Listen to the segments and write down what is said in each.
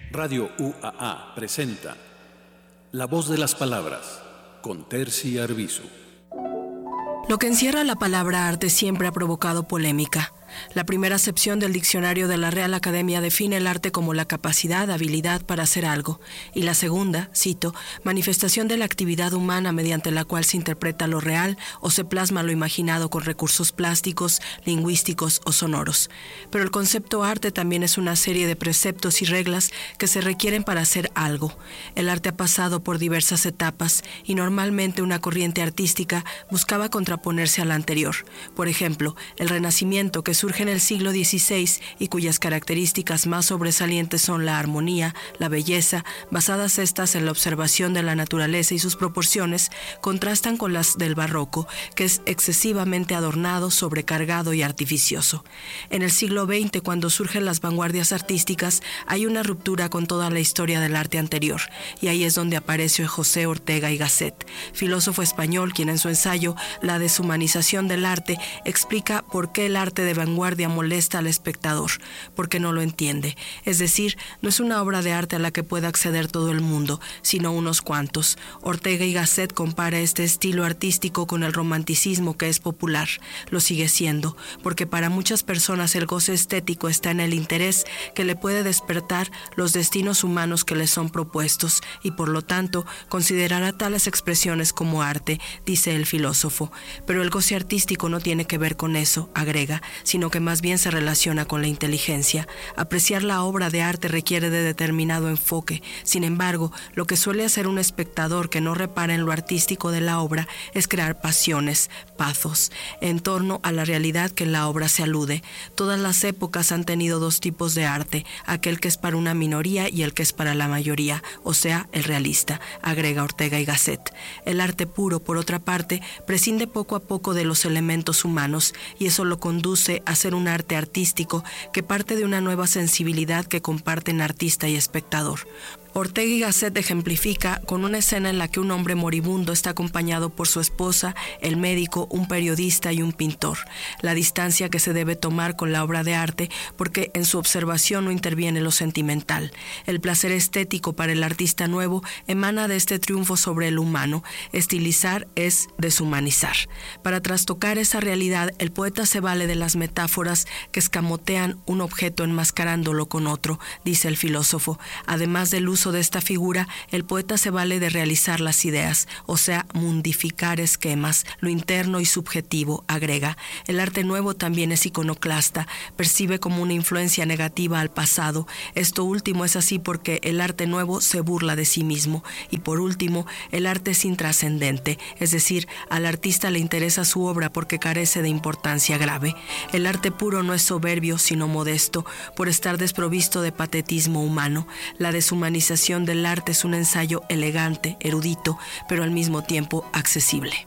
Radio UAA presenta La Voz de las Palabras con Terci Arbizu. Lo que encierra la palabra arte siempre ha provocado polémica. La primera acepción del diccionario de la Real Academia define el arte como la capacidad, habilidad para hacer algo. Y la segunda, cito, manifestación de la actividad humana mediante la cual se interpreta lo real o se plasma lo imaginado con recursos plásticos, lingüísticos o sonoros. Pero el concepto arte también es una serie de preceptos y reglas que se requieren para hacer algo. El arte ha pasado por diversas etapas y normalmente una corriente artística buscaba contraponerse a la anterior. Por ejemplo, el Renacimiento, que surge en el siglo XVI y cuyas características más sobresalientes son la armonía, la belleza, basadas estas en la observación de la naturaleza y sus proporciones, contrastan con las del Barroco, que es excesivamente adornado, sobrecargado y artificioso. En el siglo XX, cuando surgen las vanguardias artísticas, hay una ruptura con toda la historia del arte anterior, y ahí es donde aparece José Ortega y Gasset, filósofo español, quien en su ensayo La deshumanización del arte explica por qué el arte de vanguardia molesta al espectador, porque no lo entiende. Es decir, no es una obra de arte a la que pueda acceder todo el mundo, sino unos cuantos. Ortega y Gasset compara este estilo artístico con el romanticismo, que es popular. Lo sigue siendo, porque para muchas personas el goce estético está en el interés que le puede despertar los destinos humanos que les son propuestos, y por lo tanto considerará tales expresiones como arte, dice el filósofo. Pero el goce artístico no tiene que ver con eso, agrega, sino que más bien se relaciona con la inteligencia. Apreciar la obra de arte requiere de determinado enfoque. Sin embargo, lo que suele hacer un espectador que no repara en lo artístico de la obra es crear pasiones, pathos, en torno a la realidad que en la obra se alude. Todas las épocas han tenido dos tipos de arte, aquel que es para una minoría y el que es para la mayoría, o sea, el realista, agrega Ortega y Gasset. El arte puro, por otra parte, prescinde poco a poco de los elementos humanos, y eso lo conduce a ser un arte artístico que parte de una nueva sensibilidad que comparten artista y espectador. Ortega y Gasset ejemplifica con una escena en la que un hombre moribundo está acompañado por su esposa, el médico, un periodista y un pintor. La distancia que se debe tomar con la obra de arte, porque en su observación no interviene lo sentimental. El placer estético para el artista nuevo emana de este triunfo sobre el humano. Estilizar es deshumanizar. Para trastocar esa realidad, el poeta se vale de las metáforas que escamotean un objeto enmascarándolo con otro, dice el filósofo. Además del uso de esta figura, el poeta se vale de realizar las ideas, o sea, mundificar esquemas, lo interno y subjetivo, agrega. El arte nuevo también es iconoclasta, percibe como una influencia negativa al pasado. Esto último es así porque el arte nuevo se burla de sí mismo. Y por último, el arte es intrascendente, es decir, al artista le interesa su obra porque carece de importancia grave. El arte puro no es soberbio, sino modesto, por estar desprovisto de patetismo humano. La deshumanización del arte es un ensayo elegante, erudito, pero al mismo tiempo accesible.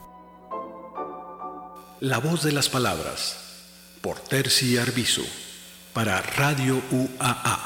La Voz de las Palabras por Terci Arbizu para Radio UAA.